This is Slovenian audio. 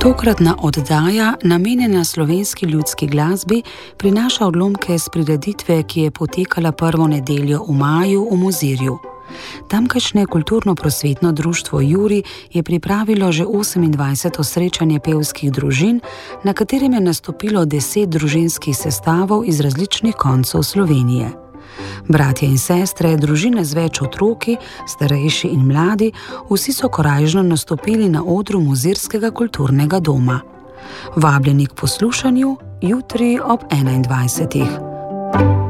Tokratna oddaja, namenjena slovenski ljudski glasbi, prinaša odlomke s prireditve, ki je potekala prvo nedeljo v maju v Mozirju. Tamkajšnje kulturno-prosvetno društvo Juri je pripravilo že 28. srečanje pevskih družin, na katerem je nastopilo 10 družinskih sestavov iz različnih koncev Slovenije. Bratje in sestre, družine z več otroki, starejši in mladi, vsi so korajžno nastopili na odru Mozirskega kulturnega doma. Vabljeni k poslušanju jutri ob 21.